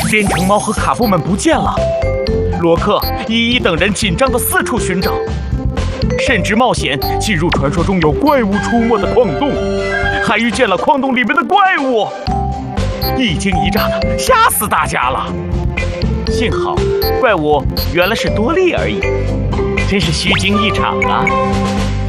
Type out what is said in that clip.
编程猫和卡布们不见了。罗克、依依等人紧张地四处寻找，甚至冒险进入传说中有怪物出没的矿洞，还遇见了矿洞里面的怪物，一惊一乍的吓死大家了。幸好怪物原来是多利而已，真是虚惊一场啊！